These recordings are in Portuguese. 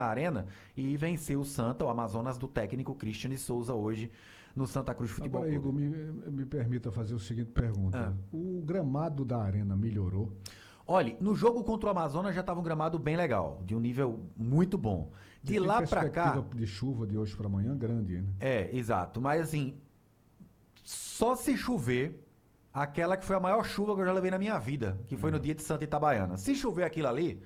Arena e venceu o Santa, o Amazonas do técnico Christian de Souza hoje no Santa Cruz Futebol Agora, Clube. Igor, me permita fazer o seguinte pergunta. O gramado da Arena melhorou? Olha, no jogo contra o Amazonas já estava um gramado bem legal, de um nível muito bom. De lá pra cá... perspectiva de chuva de hoje para amanhã grande, né? Exato. Mas assim, só se chover aquela que foi a maior chuva que eu já levei na minha vida, que foi no dia de Santa Itabaiana. Se chover aquilo ali,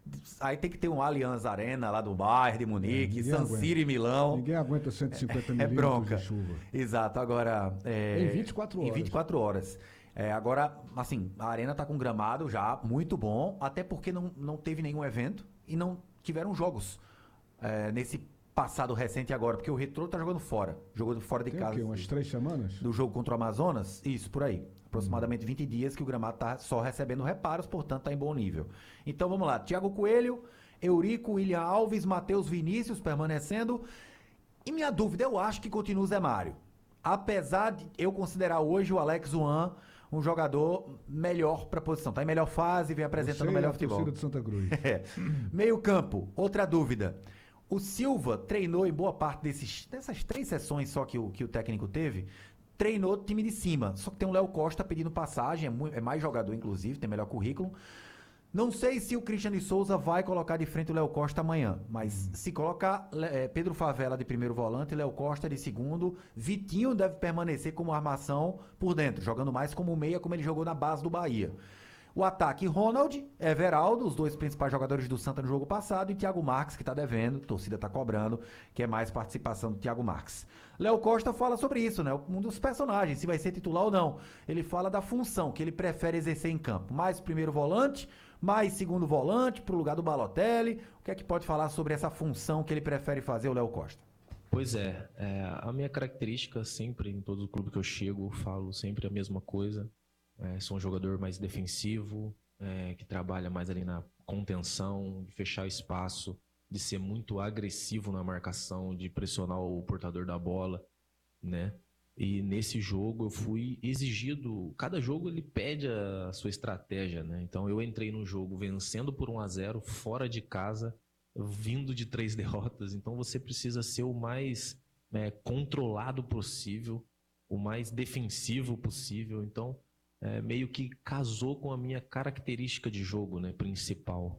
aí tem que ter um Allianz Arena lá do Bayern de Munique, San Siro e Milão. Ninguém aguenta 150 milímetros bronca. De chuva. Exato. Agora... em 24 horas. Em 24 horas. Agora, assim, a Arena tá com gramado já muito bom, até porque não teve nenhum evento e não tiveram jogos nesse passado recente agora, porque o Retrô tá jogando fora de Tem casa. O quê? Umas 3 semanas? Do jogo contra o Amazonas? Isso, por aí. Aproximadamente 20 dias que o gramado tá só recebendo reparos, portanto tá em bom nível. Então vamos lá, Thiago Coelho, Eurico, William Alves, Matheus Vinícius permanecendo. E minha dúvida, eu acho que continua o Zé Mário. Apesar de eu considerar hoje o Alex Juan um jogador melhor para a posição. Tá em melhor fase, vem apresentando melhor futebol. De Santa Cruz. Meio campo, outra dúvida. O Silva treinou em boa parte dessas 3 sessões só que o técnico teve, treinou time de cima. Só que tem um Léo Costa pedindo passagem, é mais jogador inclusive, tem melhor currículo. Não sei se o Christian de Souza vai colocar de frente o Léo Costa amanhã, mas se colocar Pedro Favela de primeiro volante, Léo Costa de segundo, Vitinho deve permanecer como armação por dentro, jogando mais como meia, como ele jogou na base do Bahia. O ataque, Ronald, Everaldo, os 2 principais jogadores do Santa no jogo passado, e Thiago Marques, que tá devendo, a torcida tá cobrando, que é mais participação do Thiago Marques. Léo Costa fala sobre isso, né? Um dos personagens, se vai ser titular ou não. Ele fala da função que ele prefere exercer em campo. Mais primeiro volante, mais segundo volante, pro lugar do Balotelli. O que é que pode falar sobre essa função que ele prefere fazer, o Léo Costa? Pois a minha característica sempre, em todo clube que eu chego, eu falo sempre a mesma coisa. Sou um jogador mais defensivo, que trabalha mais ali na contenção, de fechar espaço, de ser muito agressivo na marcação, de pressionar o portador da bola, né? E nesse jogo eu fui exigido, cada jogo ele pede a sua estratégia, né? Então eu entrei no jogo vencendo por 1-0, fora de casa, vindo de 3 derrotas, então você precisa ser o mais controlado possível, o mais defensivo possível, então meio que casou com a minha característica de jogo, né, principal.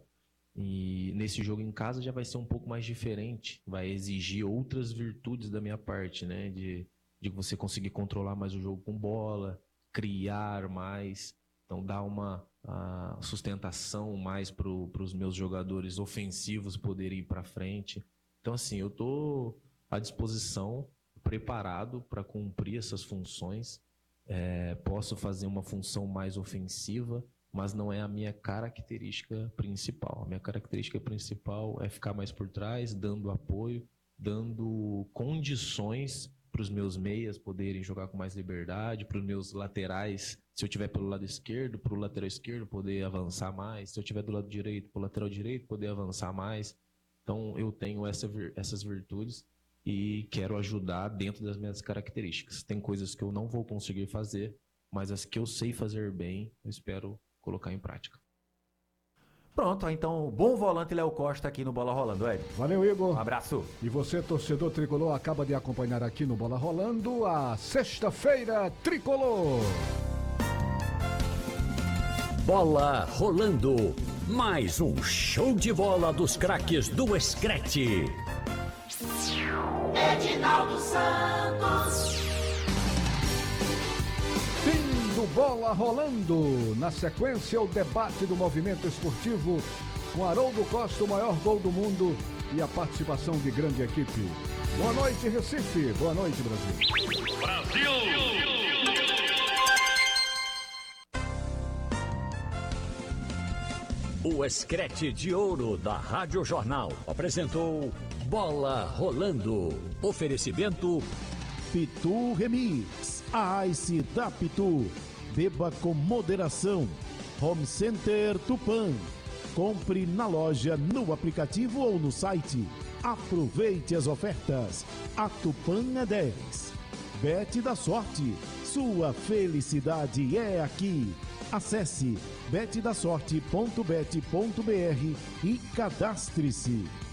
E nesse jogo em casa já vai ser um pouco mais diferente, vai exigir outras virtudes da minha parte, né, de você conseguir controlar mais o jogo com bola, criar mais, então dar uma sustentação mais para os meus jogadores ofensivos poderem ir para frente. Então assim, eu estou à disposição, preparado para cumprir essas funções. Posso fazer uma função mais ofensiva, mas não é a minha característica principal. A minha característica principal é ficar mais por trás, dando apoio, dando condições para os meus meias poderem jogar com mais liberdade, para os meus laterais, se eu estiver pelo lado esquerdo, para o lateral esquerdo poder avançar mais, se eu estiver do lado direito, para o lateral direito poder avançar mais. Então eu tenho essas virtudes e quero ajudar dentro das minhas características. Tem coisas que eu não vou conseguir fazer, mas as que eu sei fazer bem, eu espero colocar em prática. Pronto, então, bom volante Léo Costa aqui no Bola Rolando, Ed. Valeu, Igor. Um abraço. E você, torcedor tricolor, acaba de acompanhar aqui no Bola Rolando a Sexta-feira Tricolor. Bola Rolando. Mais um show de bola dos craques do Screte. Edinaldo Santos. Fim do Bola Rolando. Na sequência, o debate do movimento esportivo com Haroldo Costa, o maior gol do mundo, e a participação de grande equipe. Boa noite, Recife. Boa noite, Brasil. Brasil! O Screte de Ouro da Rádio Jornal apresentou Bola Rolando. Oferecimento Pitu Remix, a Ice da Pitu. Beba com moderação. Home Center Tupã. Compre na loja, no aplicativo ou no site. Aproveite as ofertas. A Tupã é 10. Bet da Sorte. Sua felicidade é aqui. Acesse betdasorte.bet.br e cadastre-se.